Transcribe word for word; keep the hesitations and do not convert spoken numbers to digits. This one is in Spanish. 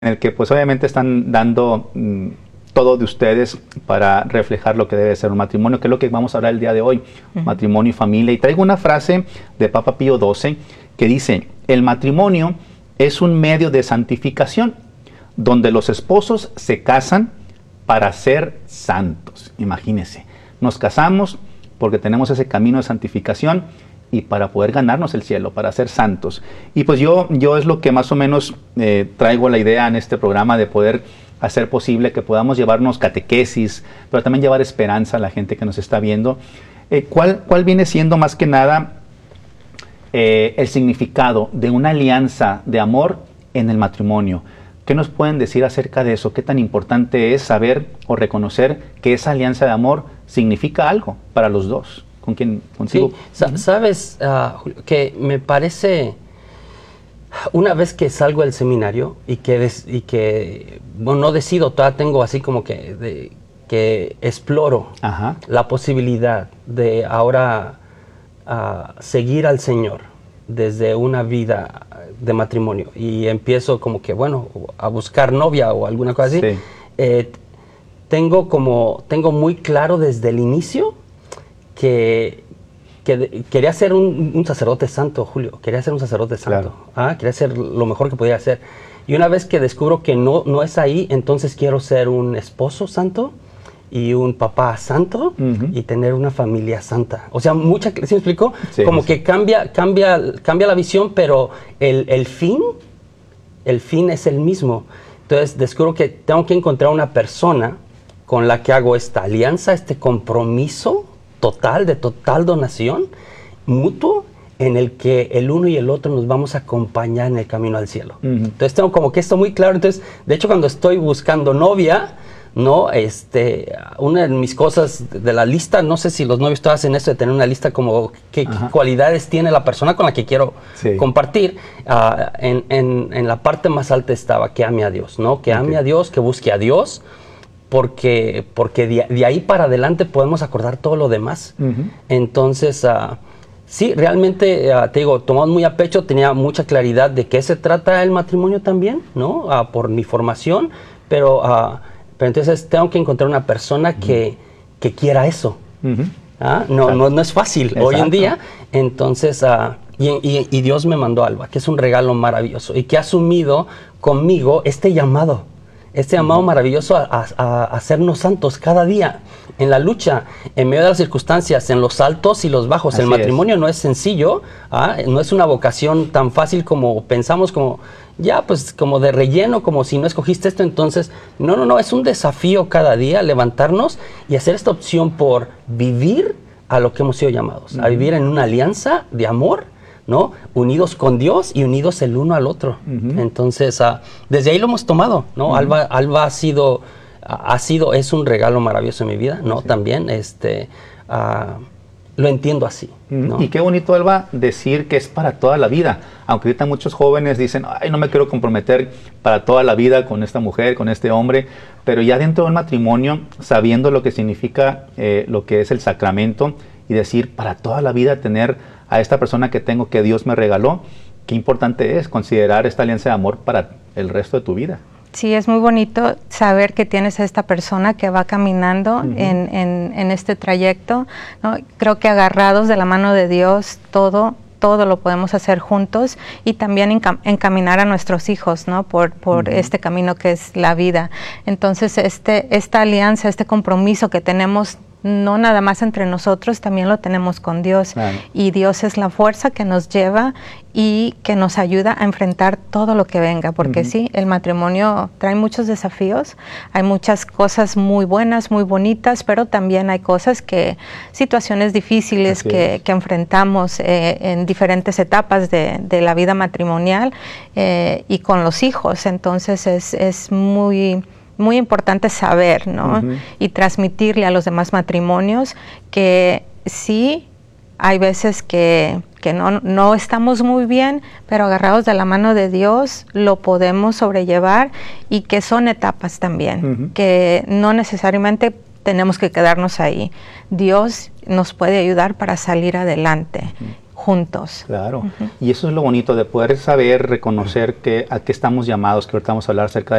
en el que pues obviamente están dando mm, todo de ustedes para reflejar lo que debe ser un matrimonio, que es lo que vamos a hablar el día de hoy, uh-huh. matrimonio y familia. Y traigo una frase de Papa Pío doce que dice: el matrimonio es un medio de santificación, donde los esposos se casan para ser santos. Imagínense, nos casamos porque tenemos ese camino de santificación y para poder ganarnos el cielo, para ser santos. Y pues yo, yo es lo que más o menos eh, traigo la idea en este programa, de poder hacer posible que podamos llevarnos catequesis, pero también llevar esperanza a la gente que nos está viendo. Eh, ¿cuál, ¿Cuál viene siendo más que nada eh, el significado de una alianza de amor en el matrimonio? ¿Qué nos pueden decir acerca de eso? ¿Qué tan importante es saber o reconocer que esa alianza de amor significa algo para los dos? ¿Con quién? ¿Contigo? Sí, uh-huh. Sabes, uh, que me parece, una vez que salgo del seminario y que, des, y que bueno, no decido, todavía tengo así como que, de, que exploro uh-huh. la posibilidad de ahora uh, seguir al Señor desde una vida de matrimonio, y empiezo como que, bueno, a buscar novia o alguna cosa así. Sí. Eh, tengo como, tengo muy claro desde el inicio que, que de, quería ser un, un sacerdote santo, Julio, quería ser un sacerdote santo, claro. ¿ah? Quería ser lo mejor que podía hacer. Y una vez que descubro que no, no es ahí, entonces quiero ser un esposo santo y un papá santo, uh-huh. y tener una familia santa. O sea, mucha, ¿sí me explico? Sí, como sí. que cambia, cambia, cambia la visión, pero el, el fin, el fin es el mismo. Entonces descubro que tengo que encontrar una persona con la que hago esta alianza, este compromiso total, de total donación, mutuo, en el que el uno y el otro nos vamos a acompañar en el camino al cielo. Uh-huh. Entonces tengo como que esto muy claro. Entonces, de hecho, cuando estoy buscando novia, no, este, una de mis cosas de la lista, no sé si los novios todos hacen eso de tener una lista como qué, qué cualidades tiene la persona con la que quiero sí. compartir. Uh, en, en, en la parte más alta estaba que ame a Dios, ¿no? Que ame okay. a Dios, que busque a Dios, porque, porque de, de ahí para adelante podemos acordar todo lo demás. Uh-huh. Entonces, uh, sí, realmente, uh, te digo, tomado muy a pecho, tenía mucha claridad de qué se trata el matrimonio también, ¿no? Uh, por mi formación, pero, uh, pero entonces tengo que encontrar una persona uh-huh. que, que quiera eso. Uh-huh. ¿Ah? No, no, no es fácil Exacto. hoy en día. Entonces, uh, y, y, y Dios me mandó a Alba, que es un regalo maravilloso, y que ha asumido conmigo este llamado. Este llamado uh-huh. maravilloso a, a, a hacernos santos cada día, en la lucha, en medio de las circunstancias, en los altos y los bajos. Así el matrimonio es. No es sencillo, ¿ah? No es una vocación tan fácil como pensamos, como ya, pues como de relleno, como si no escogiste esto, entonces, no, no, no, es un desafío cada día levantarnos y hacer esta opción por vivir a lo que hemos sido llamados, uh-huh. a vivir en una alianza de amor, ¿no? Unidos con Dios y unidos el uno al otro. Uh-huh. Entonces, uh, desde ahí lo hemos tomado, ¿no? Uh-huh. Alba, Alba ha sido, ha sido, es un regalo maravilloso en mi vida, ¿no? Sí. También, este, uh, lo entiendo así, ¿no? Uh-huh. Y qué bonito, Alba, decir que es para toda la vida. Aunque ahorita muchos jóvenes dicen, ay, no me quiero comprometer para toda la vida con esta mujer, con este hombre, pero ya dentro del matrimonio, sabiendo lo que significa, eh, lo que es el sacramento, y decir, para toda la vida tener a esta persona que tengo, que Dios me regaló, qué importante es considerar esta alianza de amor para el resto de tu vida. Sí, es muy bonito saber que tienes a esta persona que va caminando uh-huh. en, en, en este trayecto, ¿no? Creo que agarrados de la mano de Dios, todo, todo lo podemos hacer juntos, y también encam- encaminar a nuestros hijos, ¿no? Por, por uh-huh. este camino que es la vida. Entonces, este, esta alianza, este compromiso que tenemos, no nada más entre nosotros, también lo tenemos con Dios. Claro. Y Dios es la fuerza que nos lleva y que nos ayuda a enfrentar todo lo que venga, porque uh-huh. sí, el matrimonio trae muchos desafíos, hay muchas cosas muy buenas, muy bonitas, pero también hay cosas que, situaciones difíciles que, que enfrentamos eh, en diferentes etapas de, de la vida matrimonial eh, y con los hijos. Entonces es, es muy... muy importante saber, ¿no? Uh-huh. Y transmitirle a los demás matrimonios que sí, hay veces que, que no, no estamos muy bien, pero agarrados de la mano de Dios lo podemos sobrellevar, y que son etapas también, uh-huh. que no necesariamente tenemos que quedarnos ahí. Dios nos puede ayudar para salir adelante. Uh-huh. juntos. Claro, uh-huh. Y eso es lo bonito de poder saber, reconocer que a qué estamos llamados, que ahorita vamos a hablar acerca de